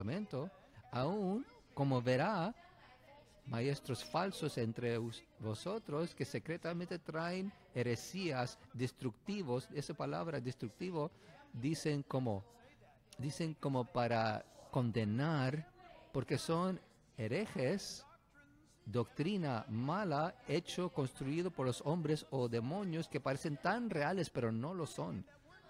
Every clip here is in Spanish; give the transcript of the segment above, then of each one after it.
Testamento, aún como verá maestros falsos entre vosotros que secretamente traen heresías destructivos. Esa palabra destructivo dicen como para condenar, porque son herejes, doctrina mala, hecho, construido por los hombres o demonios que parecen tan reales pero no lo son.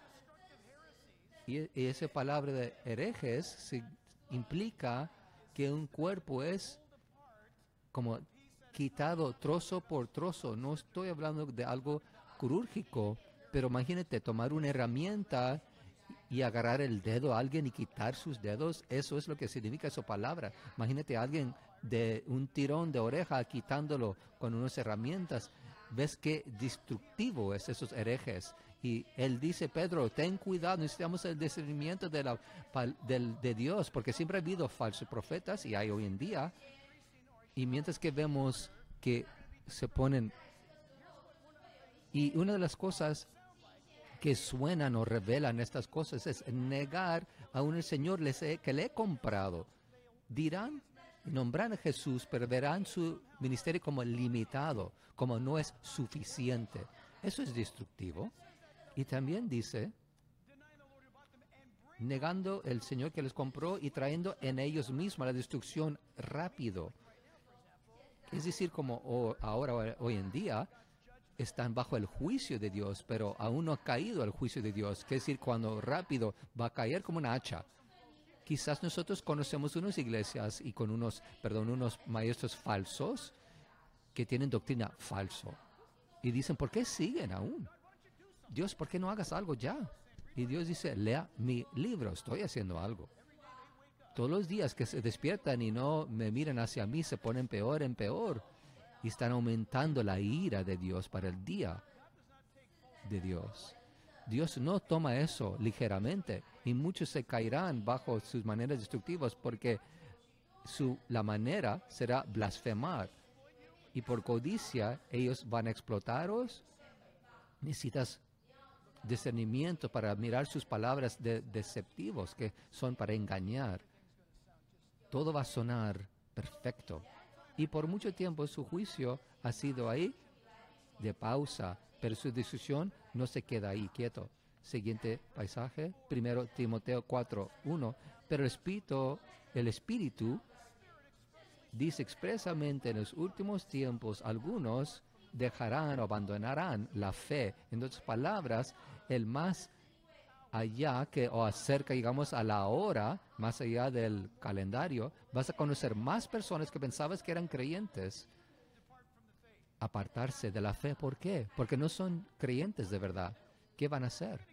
Y esa palabra de herejes implica que un cuerpo es como quitado trozo por trozo. No estoy hablando de algo quirúrgico, pero imagínate tomar una herramienta y agarrar el dedo a alguien y quitar sus dedos. Eso es lo que significa esa palabra. Imagínate a alguien de un tirón de oreja quitándolo con unas herramientas. ¿Ves qué destructivo es esos herejes? Y él dice, Pedro, ten cuidado, necesitamos el discernimiento de Dios, porque siempre ha habido falsos profetas y hay hoy en día. Y mientras que vemos que se ponen... Y una de las cosas que suenan o revelan estas cosas es negar a un Señor que le he comprado. Dirán, nombran a Jesús, pero verán su ministerio como limitado, como no es suficiente. Eso es destructivo. Y también dice, negando el Señor que les compró y trayendo en ellos mismos la destrucción rápido. Es decir, como ahora, hoy en día, están bajo el juicio de Dios, pero aún no ha caído el juicio de Dios. Es decir, cuando rápido va a caer como una hacha. Quizás nosotros conocemos unas iglesias y con unos maestros falsos que tienen doctrina falso. Y dicen, ¿por qué siguen aún? Dios, ¿por qué no hagas algo ya? Y Dios dice, lea mi libro, estoy haciendo algo. Todos los días que se despiertan y no me miran hacia mí, se ponen peor en peor. Y están aumentando la ira de Dios para el día de Dios. Dios no toma eso ligeramente y muchos se caerán bajo sus maneras destructivas porque la manera será blasfemar. Y por codicia ellos van a explotaros. Necesitas discernimiento para mirar sus palabras deceptivos que son para engañar. Todo va a sonar perfecto. Y por mucho tiempo su juicio ha sido ahí de pausa, pero su discusión no se queda ahí quieto. Siguiente paisaje, 1 Timoteo 4:1. Pero el Espíritu dice expresamente en los últimos tiempos algunos dejarán o abandonarán la fe. En otras palabras, el más allá que o acerca, digamos, a la hora, más allá del calendario, vas a conocer más personas que pensabas que eran creyentes apartarse de la fe. ¿Por qué? Porque no son creyentes de verdad. ¿Qué van a hacer?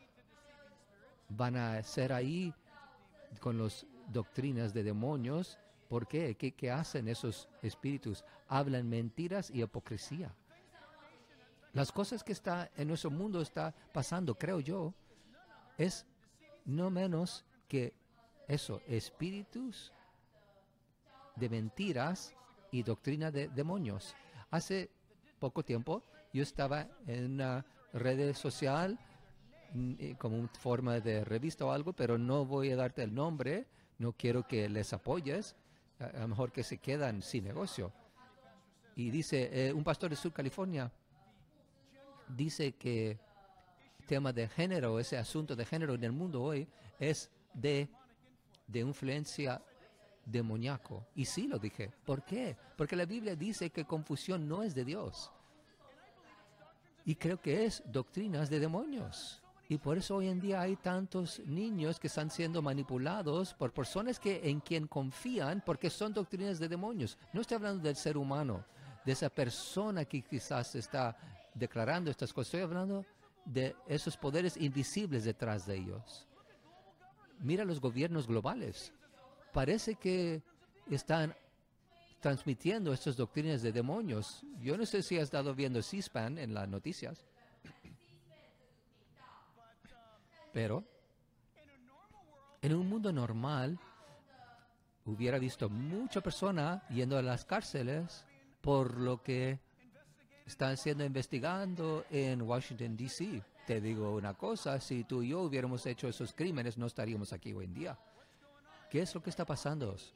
Van a ser ahí con las doctrinas de demonios. ¿Por qué? ¿Qué hacen esos espíritus? Hablan mentiras y hipocresía. Las cosas que está en nuestro mundo está pasando, creo yo, es no menos que eso, espíritus de mentiras y doctrina de demonios. Hace poco tiempo yo estaba en una red social como una forma de revista o algo, pero no voy a darte el nombre, no quiero que les apoyes, a lo mejor que se quedan sin negocio. Y dice, un pastor de Sur California dice que el tema de género, ese asunto de género en el mundo hoy es de influencia demoníaco. Y sí lo dije. ¿Por qué? Porque la Biblia dice que confusión no es de Dios. Y creo que es doctrinas de demonios. Y por eso hoy en día hay tantos niños que están siendo manipulados por personas en quien confían porque son doctrinas de demonios. No estoy hablando del ser humano, de esa persona que quizás está declarando estas cosas. Estoy hablando de esos poderes invisibles detrás de ellos. Mira los gobiernos globales. Parece que están transmitiendo estas doctrinas de demonios. Yo no sé si has estado viendo C-SPAN en las noticias, pero en un mundo normal hubiera visto mucha persona yendo a las cárceles por lo que están siendo investigando en Washington, D.C. Te digo una cosa, si tú y yo hubiéramos hecho esos crímenes, no estaríamos aquí hoy en día. ¿Qué es lo que está pasando?